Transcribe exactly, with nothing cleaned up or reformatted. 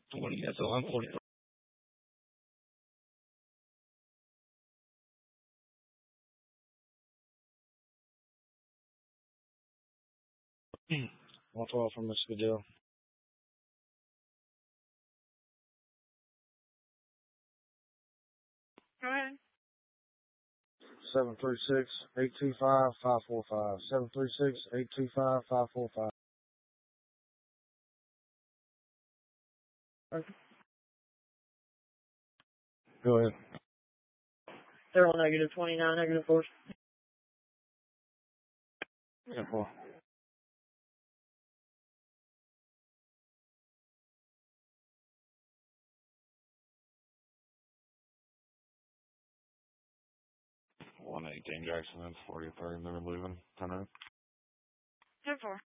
twenty, that's all I'm forty. one twelve from Mississippi Jail. Go ahead. seven three six, eight two five, five four five. seven three six, eight two five, five four five. Okay. Go ahead. Zero negative twenty-nine, negative four. Yeah, four. one eighteen Jackson, forty-third, and they're leaving. ten oh. ten four.